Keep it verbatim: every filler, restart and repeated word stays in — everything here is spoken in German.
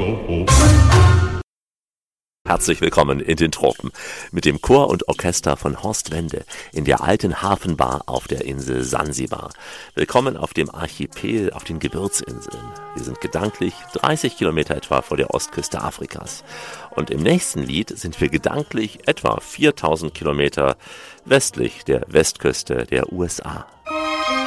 Herzlich willkommen in den Tropen mit dem Chor und Orchester von Horst Wende in der alten Hafenbar auf der Insel Sansibar. Willkommen auf dem Archipel auf den Gebirgsinseln. Wir sind gedanklich dreißig Kilometer etwa vor der Ostküste Afrikas. Und im nächsten Lied sind wir gedanklich etwa viertausend Kilometer westlich der Westküste der U S A.